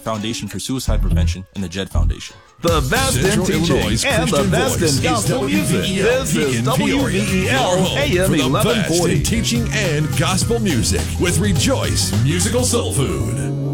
Foundation for Suicide Prevention, and the Jed Foundation. The best in teaching and the best in gospel music. This is WVEL AM 1140. Teaching and gospel music with Rejoice Musical Soul Food.